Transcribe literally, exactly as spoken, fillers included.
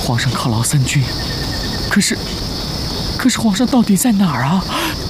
皇上犒劳三军，可是，可是皇上到底在哪儿啊？